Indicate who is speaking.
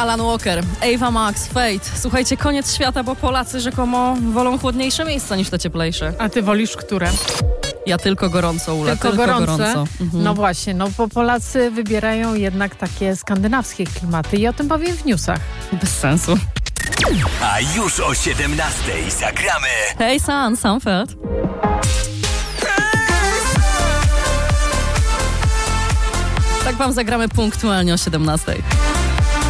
Speaker 1: Alan Walker, Ava Max, Fate. Słuchajcie, koniec świata, bo Polacy rzekomo wolą chłodniejsze miejsca niż te cieplejsze.
Speaker 2: A ty wolisz które?
Speaker 1: Ja tylko gorąco, Ula,
Speaker 2: Tylko gorąco.
Speaker 1: Mhm.
Speaker 2: No właśnie, bo Polacy wybierają jednak takie skandynawskie klimaty i o tym powiem w newsach.
Speaker 1: Bez sensu.
Speaker 3: A już o 17:00 zagramy.
Speaker 1: Hej, Sanfeld. Tak wam zagramy punktualnie o 17:00.